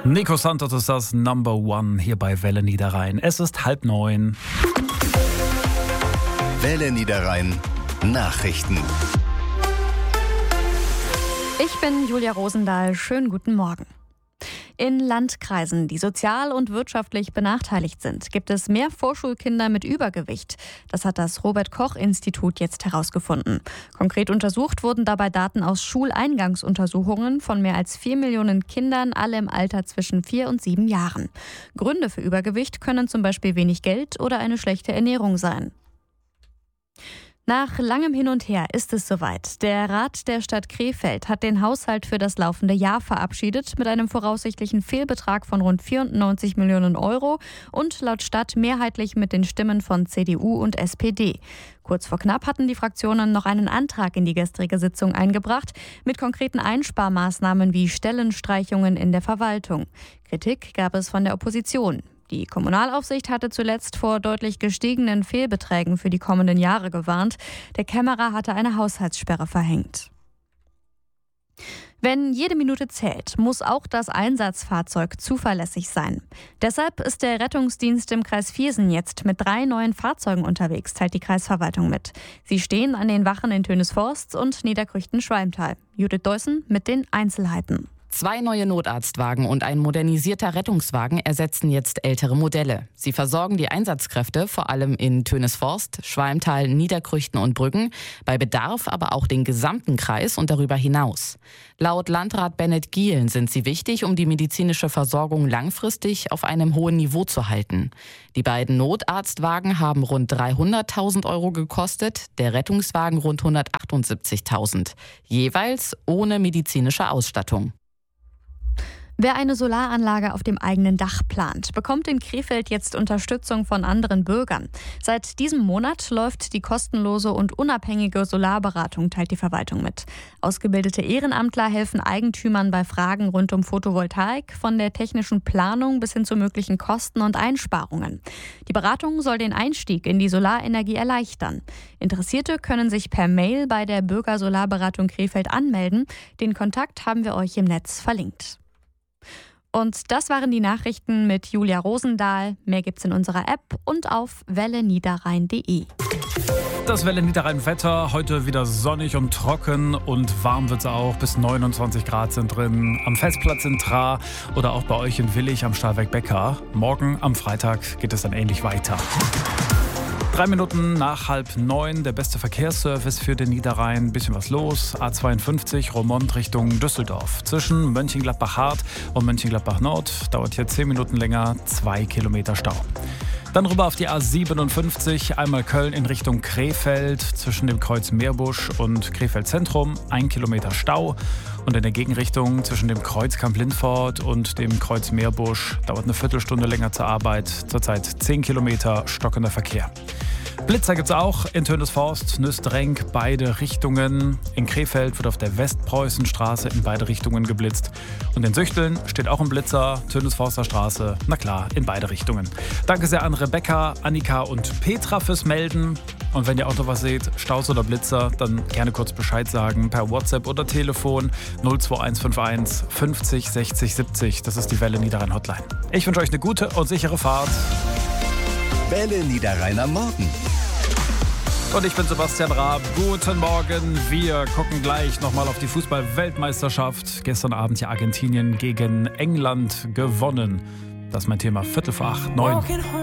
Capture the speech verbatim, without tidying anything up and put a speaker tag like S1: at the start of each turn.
S1: Nico Santos ist das Number One hier bei Welle Niederrhein. Es ist halb neun.
S2: Welle Niederrhein Nachrichten.
S3: Ich bin Julia Rosendahl. Schönen guten Morgen. In Landkreisen, die sozial und wirtschaftlich benachteiligt sind, gibt es mehr Vorschulkinder mit Übergewicht. Das hat das Robert-Koch-Institut jetzt herausgefunden. Konkret untersucht wurden dabei Daten aus Schuleingangsuntersuchungen von mehr als vier Millionen Kindern, alle im Alter zwischen vier und sieben Jahren. Gründe für Übergewicht können zum Beispiel wenig Geld oder eine schlechte Ernährung sein. Nach langem Hin und Her ist es soweit. Der Rat der Stadt Krefeld hat den Haushalt für das laufende Jahr verabschiedet mit einem voraussichtlichen Fehlbetrag von rund vierundneunzig Millionen Euro und laut Stadt mehrheitlich mit den Stimmen von C D U und S P D. Kurz vor knapp hatten die Fraktionen noch einen Antrag in die gestrige Sitzung eingebracht mit konkreten Einsparmaßnahmen wie Stellenstreichungen in der Verwaltung. Kritik gab es von der Opposition. Die Kommunalaufsicht hatte zuletzt vor deutlich gestiegenen Fehlbeträgen für die kommenden Jahre gewarnt. Der Kämmerer hatte eine Haushaltssperre verhängt. Wenn jede Minute zählt, muss auch das Einsatzfahrzeug zuverlässig sein. Deshalb ist der Rettungsdienst im Kreis Viersen jetzt mit drei neuen Fahrzeugen unterwegs, teilt die Kreisverwaltung mit. Sie stehen an den Wachen in Tönisforst und Niederkrüchten-Schwalmtal. Judith Deussen mit den Einzelheiten.
S4: Zwei neue Notarztwagen und ein modernisierter Rettungswagen ersetzen jetzt ältere Modelle. Sie versorgen die Einsatzkräfte vor allem in Tönisforst, Schwalmtal, Niederkrüchten und Brüggen, bei Bedarf aber auch den gesamten Kreis und darüber hinaus. Laut Landrat Bennett Gielen sind sie wichtig, um die medizinische Versorgung langfristig auf einem hohen Niveau zu halten. Die beiden Notarztwagen haben rund dreihunderttausend Euro gekostet, der Rettungswagen rund hundertachtundsiebzigtausend, jeweils ohne medizinische Ausstattung.
S3: Wer eine Solaranlage auf dem eigenen Dach plant, bekommt in Krefeld jetzt Unterstützung von anderen Bürgern. Seit diesem Monat läuft die kostenlose und unabhängige Solarberatung, teilt die Verwaltung mit. Ausgebildete Ehrenamtler helfen Eigentümern bei Fragen rund um Photovoltaik, von der technischen Planung bis hin zu möglichen Kosten und Einsparungen. Die Beratung soll den Einstieg in die Solarenergie erleichtern. Interessierte können sich per Mail bei der Bürgersolarberatung Krefeld anmelden. Den Kontakt haben wir euch im Netz verlinkt. Und das waren die Nachrichten mit Julia Rosendahl. Mehr gibt's in unserer App und auf welle niederrhein punkt de.
S1: Das Welle Niederrhein Wetter, heute wieder sonnig und trocken und warm wird's auch. Bis neunundzwanzig Grad sind drin. Am Festplatz in Tra oder auch bei euch in Willich am Stahlwerk Becker. Morgen am Freitag geht es dann ähnlich weiter. Drei Minuten nach halb neun, der beste Verkehrsservice für den Niederrhein. Bisschen was los. A zweiundfünfzig, Roermond Richtung Düsseldorf. Zwischen Mönchengladbach-Hart und Mönchengladbach-Nord dauert hier zehn Minuten länger, zwei Kilometer Stau. Dann rüber auf die A siebenundfünfzig, einmal Köln in Richtung Krefeld, zwischen dem Kreuz Meerbusch und Krefeld Zentrum, ein Kilometer Stau. Und in der Gegenrichtung zwischen dem Kreuz Kamp-Lindfort und dem Kreuz Meerbusch dauert eine Viertelstunde länger zur Arbeit, zurzeit zehn Kilometer stockender Verkehr. Blitzer gibt's auch in Tönisforst, Nüstrenk, beide Richtungen. In Krefeld wird auf der Westpreußenstraße in beide Richtungen geblitzt. Und in Süchteln steht auch ein Blitzer, Tönisforster Straße, na klar, in beide Richtungen. Danke sehr an Rebecca, Annika und Petra fürs Melden. Und wenn ihr auch noch was seht, Staus oder Blitzer, dann gerne kurz Bescheid sagen per WhatsApp oder Telefon null zwei eins fünf eins fünfzig sechzig siebzig. Das ist die Welle Niederrhein Hotline. Ich wünsche euch eine gute und sichere Fahrt.
S2: Welle Niederrhein am Morgen.
S1: Und ich bin Sebastian Raab. Guten Morgen. Wir gucken gleich nochmal auf die Fußball-Weltmeisterschaft. Gestern Abend ja Argentinien gegen England gewonnen. Das ist mein Thema. Viertel vor acht, neun.